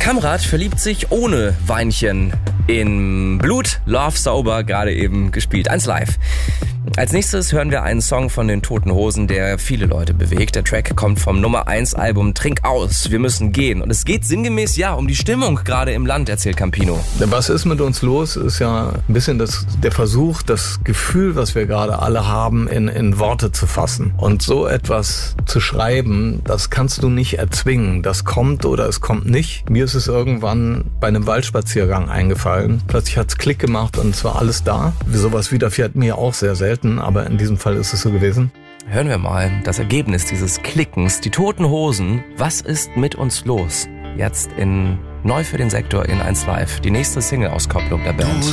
Kamrat verliebt sich ohne Weinchen in Blut, Love Sober, gerade eben gespielt. 1 Live. Als nächstes hören wir einen Song von den Toten Hosen, der viele Leute bewegt. Der Track kommt vom Nummer 1 Album Trink aus, wir müssen gehen. Und es geht sinngemäß um die Stimmung gerade im Land, erzählt Campino. Was ist mit uns los, ist ja ein bisschen der Versuch, das Gefühl, was wir gerade alle haben, in Worte zu fassen. Und so etwas zu schreiben, das kannst du nicht erzwingen. Das kommt oder es kommt nicht. Mir ist es irgendwann bei einem Waldspaziergang eingefallen. Plötzlich hat's Klick gemacht und es war alles da. Sowas widerfährt mir auch sehr selten, aber in diesem Fall ist es so gewesen. Hören wir mal das Ergebnis dieses Klickens. Die Toten Hosen, was ist mit uns los? Jetzt neu für den Sektor in 1 Live. Die nächste Single-Auskopplung der Band.